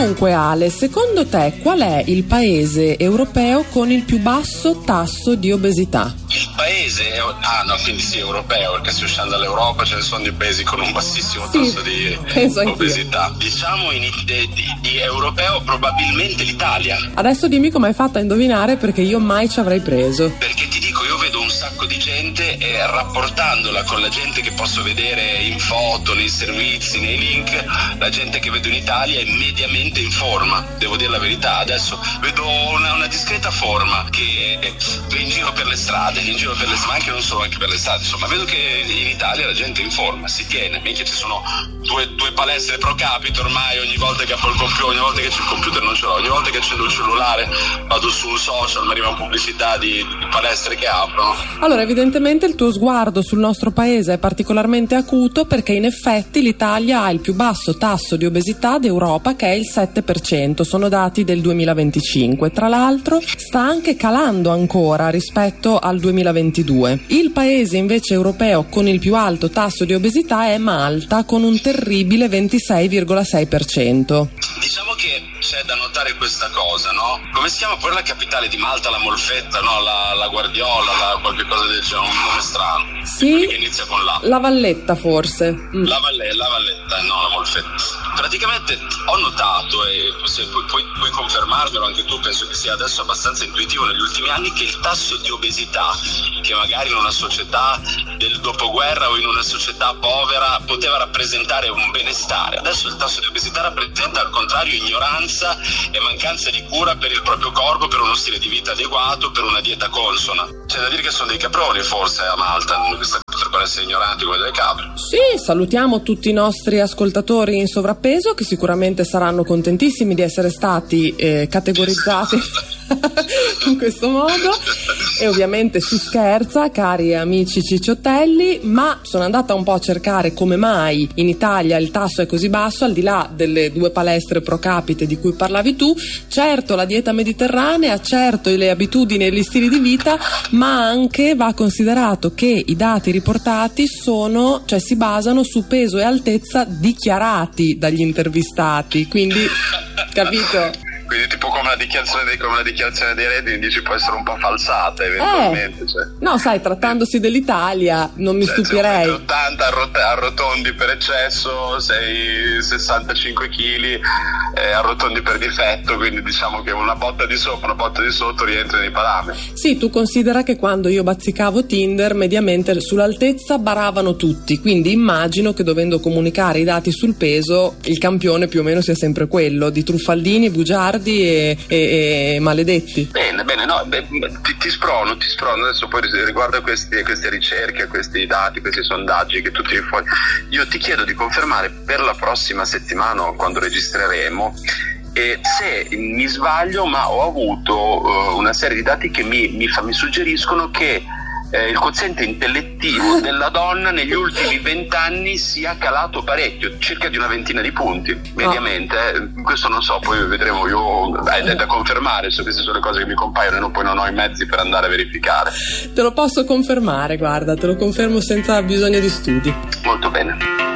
Dunque Ale, secondo te qual è il paese europeo con il più basso tasso di obesità? Il paese, quindi sì, europeo, perché se usciamo dall'Europa ce ne sono di paesi con un bassissimo tasso di obesità. Diciamo di europeo probabilmente l'Italia. Adesso dimmi come hai fatto a indovinare, perché io mai ci avrei preso. Perché ti dico, io vedo un sacco di gente e rapportandola con la gente che posso vedere in foto, nei servizi, nei link, la gente che vedo in Italia è mediamente in forma, devo dire la verità. Adesso vedo una discreta forma che è in giro per le strade, ma anche non solo, anche per le strade, insomma, vedo che in Italia la gente è in forma, si tiene, minchia, ci sono due palestre pro capite ormai, ogni volta che apro il computer, ogni volta che c'è il computer non ce l'ho, ogni volta che accendo il cellulare vado su un social, mi arrivano pubblicità di palestre che aprono. Allora, evidentemente il tuo sguardo sul nostro paese è particolarmente acuto, perché in effetti l'Italia ha il più basso tasso di obesità d'Europa, che è il 7%, sono dati del 2025. Tra l'altro sta anche calando ancora rispetto al 2022. Il paese invece europeo con il più alto tasso di obesità è Malta, con un terribile 26,6%. Diciamo che c'è da notare questa cosa, no? Come si chiama pure la capitale di Malta, la Molfetta, no? La Guardiola, qualche cosa del genere, un nome strano. Sì, che inizia con la. La Valletta forse. La Valletta, no, la Molfetta. Praticamente ho notato, e se puoi confermarmelo anche tu, penso che sia adesso abbastanza intuitivo negli ultimi anni, che il tasso di obesità, che magari in una società del dopoguerra o in una società povera poteva rappresentare un benestare, adesso il tasso di obesità rappresenta al contrario ignoranza e mancanza di cura per il proprio corpo, per uno stile di vita adeguato, per una dieta consona. C'è da dire che sono dei caproni forse a Malta, queste potrebbero essere ignoranti come delle capre. Sì, salutiamo tutti i nostri ascoltatori in sovrappeso, che sicuramente saranno contentissimi di essere stati categorizzati in questo modo. E ovviamente si scherza, cari amici cicciottelli, ma sono andata un po' a cercare come mai in Italia il tasso è così basso, al di là delle 2 palestre pro capite di cui parlavi tu. Certo la dieta mediterranea, certo le abitudini e gli stili di vita, ma anche va considerato che i dati riportati si basano su peso e altezza dichiarati dagli intervistati, quindi capito? Quindi tipo come la dichiarazione dei redditi, dici, può essere un po' falsata eventualmente. No, sai, trattandosi dell'Italia non mi stupirei. 80 arrotondi per eccesso, sei 65 kg arrotondi per difetto, quindi diciamo che una botta di sopra, una botta di sotto rientra nei parametri. Sì, tu considera che quando io bazzicavo Tinder mediamente sull'altezza baravano tutti, quindi immagino che dovendo comunicare i dati sul peso il campione più o meno sia sempre quello di truffaldini, bugiardi e maledetti. Bene, no, ti sprono adesso poi riguardo a queste ricerche, a questi dati, questi sondaggi che tu tiri fuori. Io ti chiedo di confermare per la prossima settimana, quando registreremo, se mi sbaglio, ma ho avuto una serie di dati che mi suggeriscono che il quoziente intellettivo della donna negli ultimi 20 anni sia calato parecchio, circa di una ventina di punti mediamente. Questo non so, poi vedremo, è da confermare, queste sono le cose che mi compaiono e poi non ho i mezzi per andare a verificare. Te lo posso confermare, guarda, te lo confermo senza bisogno di studi. Molto bene.